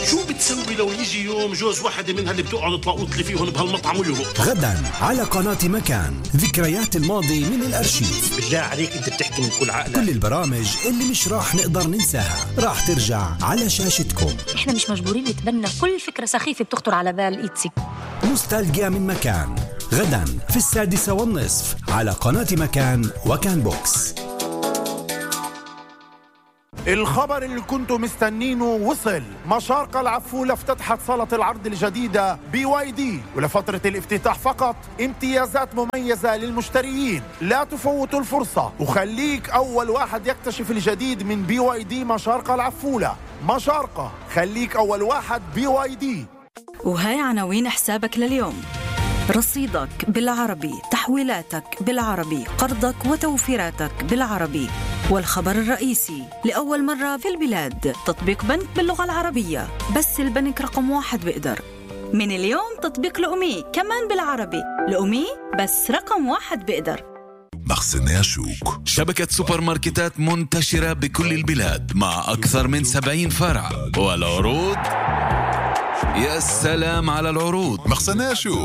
شو بتسوي لو يجي يوم جوز واحدة منها اللي بتقعد تلاقوط لي فيهم بهالمطعم ويهرب؟ غدا على قناة مكان، ذكريات الماضي من الأرشيف. بالله عليك انت بتحكي من كل عقلك. كل البرامج اللي مش راح نقدر ننساها راح ترجع على شاشتكم. احنا مش مجبورين نتبنى كل فكرة سخيفة بتخطر على بال إيتسي. نوستالجيا من مكان، غدا في 6:30 على قناة مكان وكان بوكس. الخبر اللي كنتوا مستنينه وصل. مشارقة العفولة افتتحت صالة العرض الجديدة BYD، ولفترة الافتتاح فقط امتيازات مميزة للمشتريين. لا تفوتوا الفرصة وخليك أول واحد يكتشف الجديد من BYD مشارقة العفولة. مشارقة، خليك أول واحد BYD. وهاي عناوين حسابك لليوم: رصيدك بالعربي، تحويلاتك بالعربي، قرضك وتوفيراتك بالعربي. والخبر الرئيسي: لأول مرة في البلاد تطبيق بنك باللغة العربية، بس البنك رقم 1 بيقدر. من اليوم تطبيق لأمي كمان بالعربي، لأمي بس رقم 1 بيقدر. مخزن شوك، شبكة سوبر ماركتات منتشرة بكل البلاد مع أكثر من 70 فرع. والعروض، يا سلام على العروض. مخزن شوك